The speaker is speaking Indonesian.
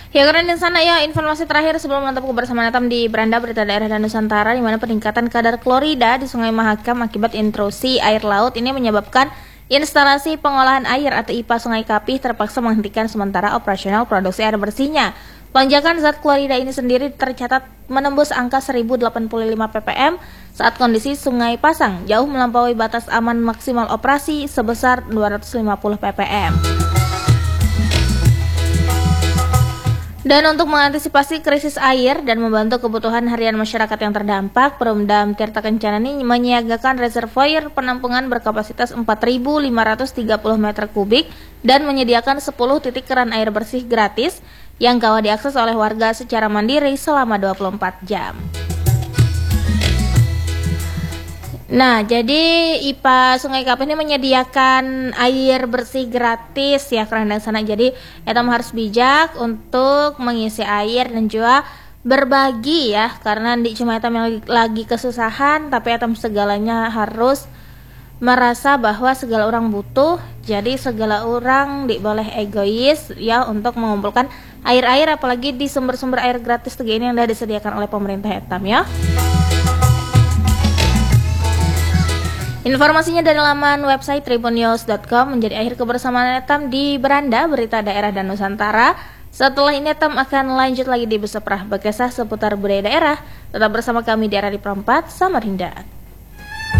Ya, karena di sana ya informasi terakhir sebelum menetap kebersamaan Etam di Beranda Berita Daerah dan Nusantara, di mana peningkatan kadar klorida di Sungai Mahakam akibat intrusi air laut ini menyebabkan instalasi pengolahan air atau IPA Sungai Kapih terpaksa menghentikan sementara operasional produksi air bersihnya. Lonjakan zat klorida ini sendiri tercatat menembus angka 1085 ppm saat kondisi Sungai Pasang jauh melampaui batas aman maksimal operasi sebesar 250 ppm. Dan untuk mengantisipasi krisis air dan membantu kebutuhan harian masyarakat yang terdampak, Perumdam Tirta Kencana ini menyiagakan reservoir penampungan berkapasitas 4.530 meter kubik dan menyediakan 10 titik keran air bersih gratis yang dapat diakses oleh warga secara mandiri selama 24 jam. Nah, jadi IPA Sungai Kapih ini menyediakan air bersih gratis ya karena sana. Jadi etam harus bijak untuk mengisi air dan juga berbagi ya, karena di cuma etam yang lagi kesusahan, tapi etam segalanya harus merasa bahwa segala orang butuh. Jadi segala orang boleh egois ya untuk mengumpulkan air-air, apalagi di sumber-sumber air gratis ini yang sudah disediakan oleh pemerintah etam ya. Informasinya dari laman website tribunnews.com. Menjadi akhir kebersamaan Etam di Beranda Berita Daerah dan Nusantara. Setelah ini Etam akan lanjut lagi di Beseprah Bekesah seputar budaya daerah. Tetap bersama kami di era di Perempat Samarinda.